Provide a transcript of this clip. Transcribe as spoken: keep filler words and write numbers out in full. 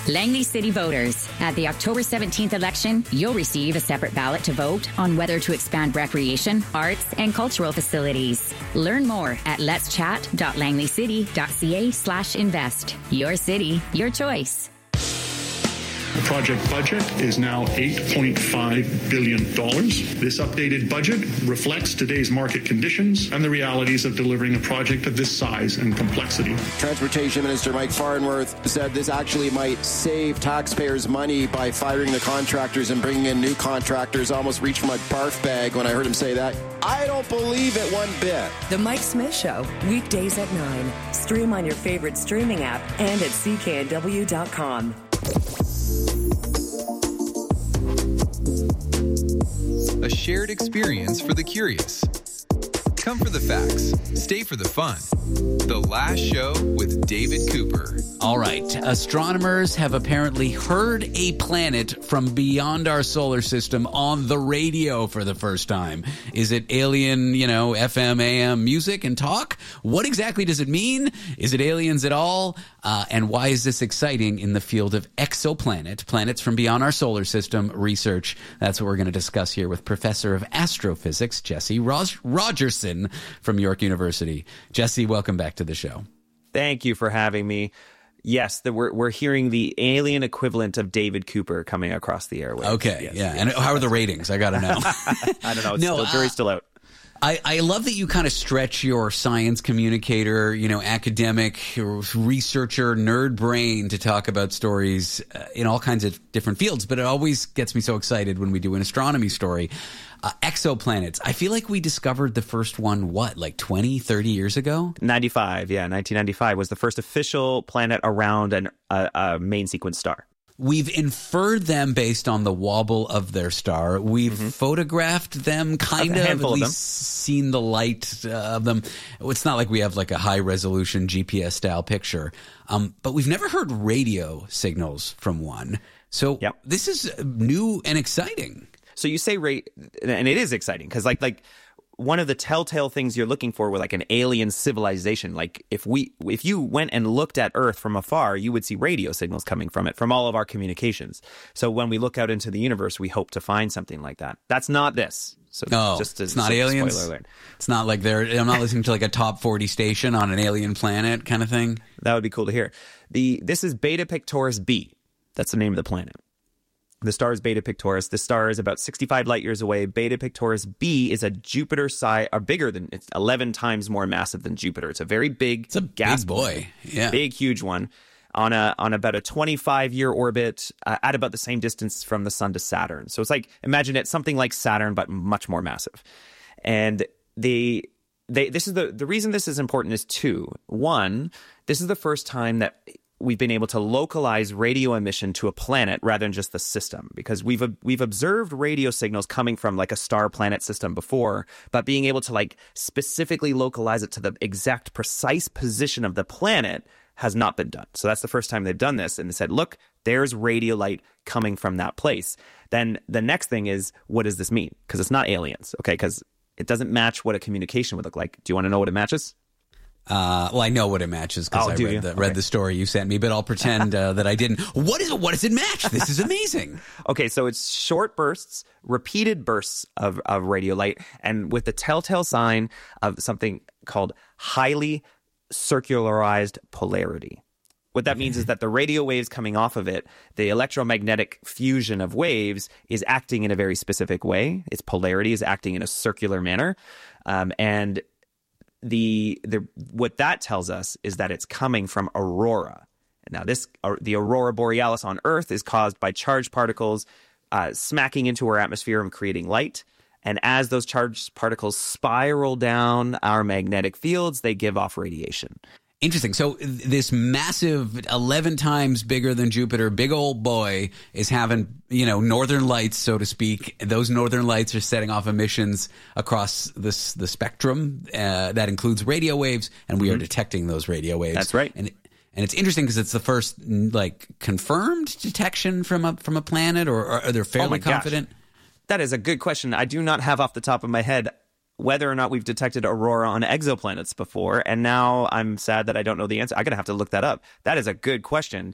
Langley City voters. At the October seventeenth election, you'll receive a separate ballot to vote on whether to expand recreation, arts, and cultural facilities. Learn more at letschat.langleycity.ca slash invest. Your city, your choice. The project budget is now eight point five billion dollars. This updated budget reflects today's market conditions and the realities of delivering a project of this size and complexity. Transportation Minister Mike Farnworth said this actually might save taxpayers money by firing the contractors and bringing in new contractors. Almost reached for my barf bag when I heard him say that. I don't believe it one bit. The Mike Smith Show, weekdays at nine. Stream on your favorite streaming app and at C K N W dot com. A shared experience for the curious. Come for the facts, stay for the fun. The Last Show with David Cooper. All right. Astronomers have apparently heard a planet from beyond our solar system on the radio for the first time. Is it alien, you know, F M, A M music and talk? What exactly does it mean? Is it aliens at all? Uh, and why is this exciting in the field of exoplanet, planets from beyond our solar system research? That's what we're going to discuss here with Professor of Astrophysics, Jesse Rog- Rogerson from York University. Jesse, welcome back to the show. Thank you for having me. Yes, the, we're we're hearing the alien equivalent of David Cooper coming across the airwaves. Okay, yes, yeah. Yes, and how are the ratings? I got to know. I don't know. It's no, still, jury's still out. I, I love that you kind of stretch your science communicator, you know, academic, researcher, nerd brain to talk about stories uh, in all kinds of different fields. But it always gets me so excited when we do an astronomy story. Uh, exoplanets. I feel like we discovered the first one, what, like twenty, thirty years ago? ninety-five, yeah. nineteen ninety-five was the first official planet around an, uh, a main sequence star. We've inferred them based on the wobble of their star. We've mm-hmm. photographed them, kind a of, handful at of least them. seen the light uh, of them. It's not like we have like a high-resolution G P S-style picture. Um, but we've never heard radio signals from one. So yep. This is new and exciting. So you say rate, and it is exciting because like like one of the telltale things you're looking for with like an alien civilization, like if we if you went and looked at Earth from afar, you would see radio signals coming from it, from all of our communications. So when we look out into the universe, we hope to find something like that. That's not this. So no, just to, it's not so aliens. Spoiler alert. It's not like they're. I'm not listening to like a top forty station on an alien planet kind of thing. That would be cool to hear. The this is Beta Pictoris b. That's the name of the planet. The star is Beta Pictoris. The star is about sixty-five light years away. Beta Pictoris b is a Jupiter size, or bigger than, it's eleven times more massive than Jupiter. It's a very big, it's a gas big boy, yeah, big, huge one on a on about a twenty-five year orbit uh, at about the same distance from the sun to Saturn. So it's like, imagine it something like Saturn, but much more massive. And the they this is the the reason this is important is two. One, this is the first time that we've been able to localize radio emission to a planet rather than just the system, because we've we've observed radio signals coming from like a star planet system before, but being able to like specifically localize it to the exact precise position of the planet has not been done. So that's the first time they've done this, and they said, look, there's radio light coming from that place. Then the next thing is, what does this mean? Because it's not aliens, okay? Because it doesn't match what a communication would look like. Do you want to know what it matches? Uh, well, I know what it matches because oh, I read the, okay. read the story you sent me, but I'll pretend uh, that I didn't. What is it? What does it match? This is amazing. Okay, so it's short bursts, repeated bursts of, of radio light, and with the telltale sign of something called highly circularized polarity. What that means is that the radio waves coming off of it, the electromagnetic fusion of waves, is acting in a very specific way. Its polarity is acting in a circular manner, um, and The, the what that tells us is that it's coming from aurora. Now, this uh, the aurora borealis on Earth is caused by charged particles uh, smacking into our atmosphere and creating light. And as those charged particles spiral down our magnetic fields, they give off radiation. Interesting. So this massive, eleven times bigger than Jupiter, big old boy is having, you know, northern lights, so to speak. Those northern lights are setting off emissions across this the spectrum. Uh, that includes radio waves, and we mm-hmm. are detecting those radio waves. That's right. And and it's interesting because it's the first like confirmed detection from a from a planet, or, or are they fairly oh my confident? Gosh. That is a good question. I do not have off the top of my head whether or not we've detected aurora on exoplanets before, and now I'm sad that I don't know the answer. I'm going to have to look that up. That is a good question.